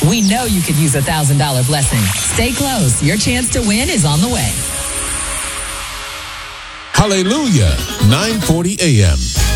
We know you could use a $1,000 blessing. Stay close. Your chance to win is on the way. Hallelujah, 9:40 a.m.